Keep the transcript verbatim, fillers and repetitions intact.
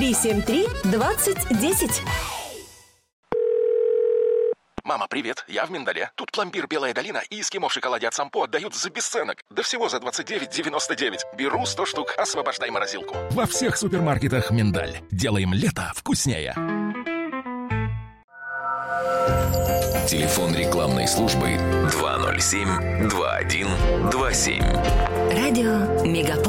три семь три двадцать десять. Мама, привет, я в Миндале. Тут пломбир «Белая долина» и эскимо в шоколаде от Сампо отдают за бесценок. Да всего за двадцать девять девяносто девять. Беру сто штук, освобождай морозилку. Во всех супермаркетах «Миндаль». Делаем лето вкуснее. Телефон рекламной службы два ноль семь два один два семь. Радио Мегаполис.